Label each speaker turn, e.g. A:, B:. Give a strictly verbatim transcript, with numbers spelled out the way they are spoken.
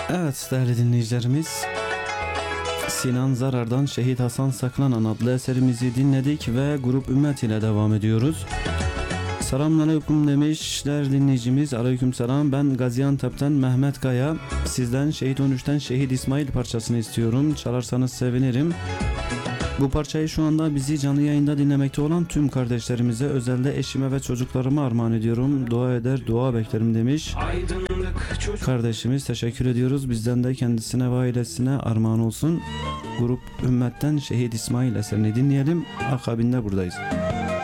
A: Evet değerli dinleyicilerimiz, Sinan Zarar'dan Şehit Hasan Saklanan adlı eserimizi dinledik ve Grup Ümmet ile devam ediyoruz. Selamünaleyküm demişler dinleyicimiz. Aleykümselam. Ben Gaziantep'ten Mehmet Kaya. Sizden Şehit on üçten Şehit İsmail parçasını istiyorum. Çalarsanız sevinirim. Bu parçayı şu anda bizi canlı yayında dinlemekte olan tüm kardeşlerimize, özelde eşime ve çocuklarıma armağan ediyorum. Dua eder, dua beklerim demiş. Kardeşimiz teşekkür ediyoruz. Bizden de kendisine ve ailesine armağan olsun. Grup Ümmet'ten Şehit İsmail eserini dinleyelim. Akabinde buradayız.